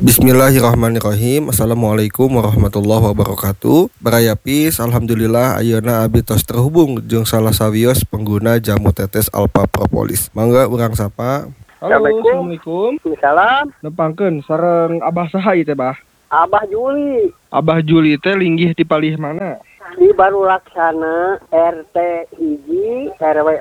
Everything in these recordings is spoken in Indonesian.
Bismillahirrahmanirrahim. Assalamualaikum warahmatullahi wabarakatuh. Barayapis, alhamdulillah ayeuna abdi tos terhubung jeung salah sawios pengguna jamu tetes Alpha Propolis. Mangga urang sapa. Halo, assalamualaikum. Salam. Nepangkeun sareng Abah saha ieu teh, Bah? Abah Juli Abah Juli teh linggih di palih mana? di Baru Laksana RT hiji RW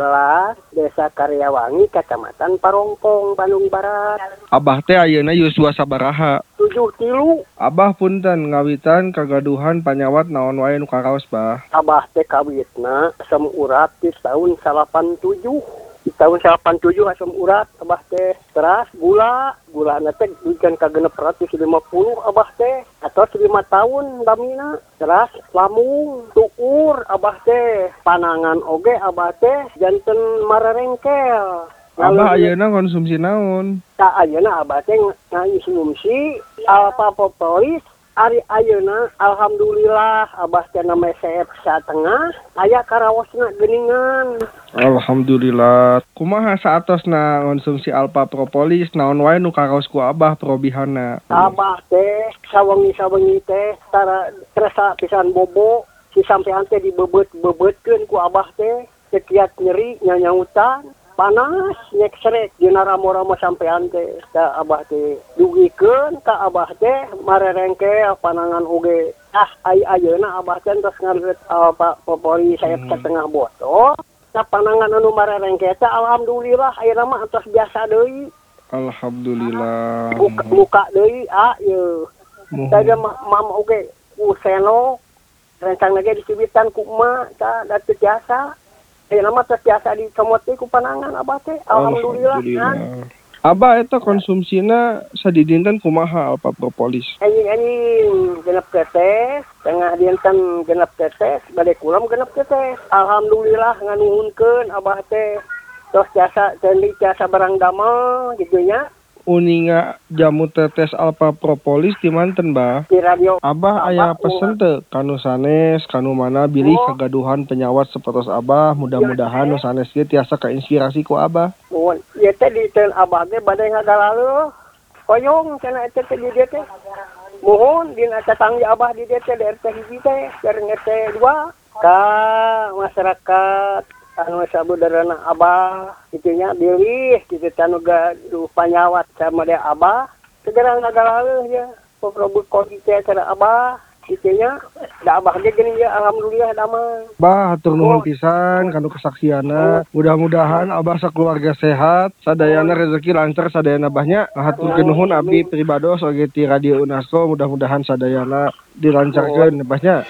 14 Desa Karyawangi Kecamatan Parongpong Bandung Barat. Abah teh ayeuna yuswa sabaraha? 73. Abah punten ngawitan kagaduhan panyawat naon wae nu karaos, Bah? Abah teh kawitna asam urat di tahun 87. Di tahun 87 asam urat Abah teh teras gula teh bikin kagenep 150 Abah teh atau 5 tahun damina teras lamung tukur Abah teh panangan oge Abah teh janten mararengkel. Abah ayeuna konsumsi naon? Tak ayeuna Abah teh ngonsumsi Alpha Propolis. Ari ayeuna alhamdulillah Abah teh nama sehat satengah aya karawosna geuningan. Alhamdulillah. Kumaha saatosna konsumsi Alpha Propolis naon wae nu karaos ku Abah probihanna? Abah teh sawengi teh tara kerasa pisan bobo si sampean teh dibebet-bebetkeun ku Abah teh sekiat nyeri nyanyautan panas nyek srek dina ramo-ramo sampean teh ka Abah teh dugikeun ka Abah teh marerengkel panangan oge ayeuna Abah teh tos ngareut Pak Popori sayap setengah botol nah panangan anu marerengkel teh alhamdulillah ayeuna mah tos biasa deui. Alhamdulillah. Muka deui ieu tadi mam oge useno rencang lagi dicibitan ku emak ta da teu biasa. Nama terbiasa di comoti ku panangan Abah teh alhamdulillah kan. Abah eta konsumsina sadidinten kumaha Alpha Propolis? Anjing genep tetes, tengah dinten genep tetes, bade kulam genep tetes. Alhamdulillah nganuhunkeun Abah teh tos jasa cendi jasa barang damel gitu nya. Uninga jamu tetes Alpha Propolis di manten, Bah? Di radio. Abah aya pesen teu kanu sanes kanu mana bilih kagaduhan penyawat sapertos Abah, mudah-mudahan nu sanes ge tiasa kainspirasi ku Abah. Mun ieu teh di teun Abah ge bade ngagaleuh. Koyong cenah eta teh di dieu teh. Mohon dina tetangga Abah di dieu teh di RT hiji teh, jeung RT 2 ka masyarakat anu sabudareuna Abah itunya bilih kitu anu gaduh panyawat sama dia Abah segera ngagaleuh ya poprobut kodi teh cara Abah itunya da Abah ge geuning ya alhamdulillah damang. Bah hatur nuhun pisan kanu kesaksianna. Mudah-mudahan Abah sakeluarga sehat, sadayana rezeki lancar sadayana Abahnya. Haturkeun nuhun abdi pribados oge ti Radio Unasco, mudah-mudahan sadayana dilancarkeun Abahnya.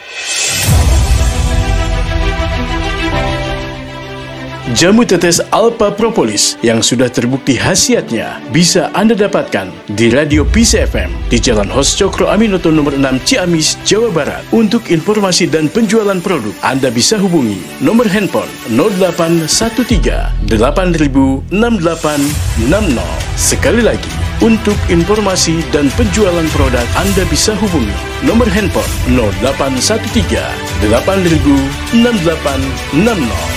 Jamu tetes Alpha Propolis yang sudah terbukti khasiatnya bisa Anda dapatkan di Radio Peace FM di Jalan Hos Cokro Aminoto nomor 6 Ciamis, Jawa Barat. Untuk informasi dan penjualan produk, Anda bisa hubungi nomor handphone 0813 8000 6860. Sekali lagi, untuk informasi dan penjualan produk, Anda bisa hubungi nomor handphone 0813 8000 6860.